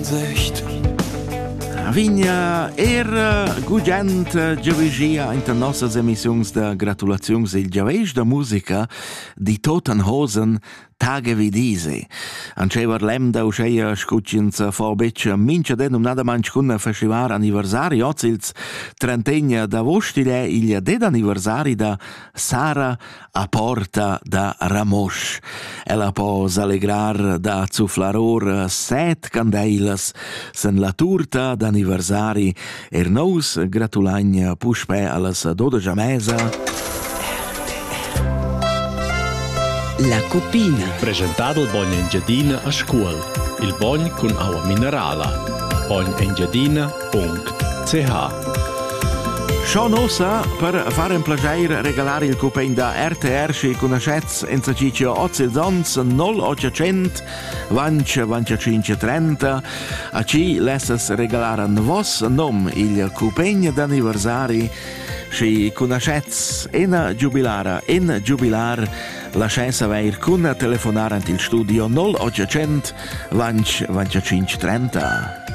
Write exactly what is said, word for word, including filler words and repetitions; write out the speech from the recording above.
echt. Vigna era gugent giavigia in den nossas emissiuns de gratulaziuns il giaveix da musica di Totenhosen Tage wie diese. Ancever lem da uscheia scucins fo beccia mincha den um nada manch cunna festivar anniversari ozils trentegna da vostile il ded anniversari da Sara a porta da Ramosch. Ella pos allegrar da zuflaror set candeilas sen la turta d'anniversari er nous gratulagna puspe allas dodescha mesa. La Cupina. Presentato il Bogn Engiadina a scuola. Il Bogn con acqua minerale. bogn engiadina punto c h. Scho nosa per fare un piacere regalare il coupon da R T R sci conoscets in Saciccio Ozzilzons null ottocento venti venticinque trenta. A ci lessas regalare un vos nom il coupon d'anniversari sci conoscets in giubilara in giubilar lasciais aver con telefonare ant il studio null ottocento venti venticinque trenta.